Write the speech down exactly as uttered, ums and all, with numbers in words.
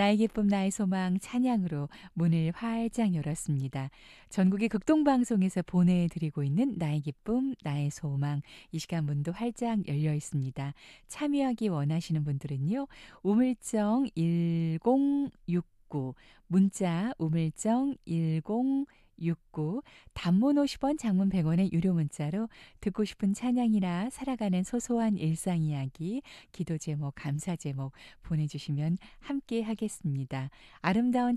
나의 기쁨 나의 소망 찬양으로 문을 활짝 열었습니다. 전국의 극동방송에서 보내드리고 있는 나의 기쁨 나의 소망 이 시간 문도 활짝 열려 있습니다. 참여하기 원하시는 분들은요. 우물정 일공육구 문자 우물정 일공육구 단문 오십 원 장문 백 원의 유료 문자로 듣고 싶은 찬양이나 살아가는 소소한 일상 이야기 기도 제목 감사 제목 보내주시면 함께 하겠습니다. 아름다운